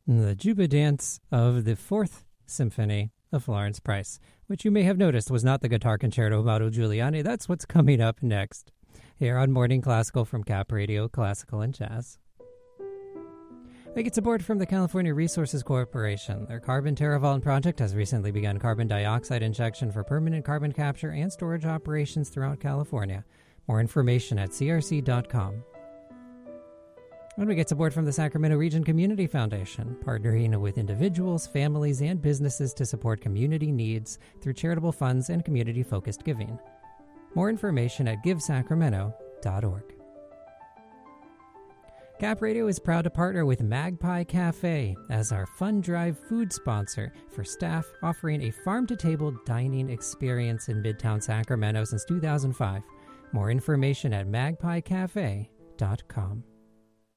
the Juba Dance of the Fourth Symphony of Florence Price, which you may have noticed was not the guitar concerto of Mauro Giuliani. That's what's coming up next here on Morning Classical from Cap Radio, Classical and Jazz. We get support from the California Resources Corporation. Their Carbon TerraVault project has recently begun carbon dioxide injection for permanent carbon capture and storage operations throughout California. More information at crc.com. And we get support from the Sacramento Region Community Foundation, partnering with individuals, families, and businesses to support community needs through charitable funds and community-focused giving. More information at givesacramento.org. Cap Radio is proud to partner with Magpie Cafe as our Fun Drive food sponsor for staff, offering a farm-to-table dining experience in Midtown Sacramento since 2005. More information at magpiecafe.com.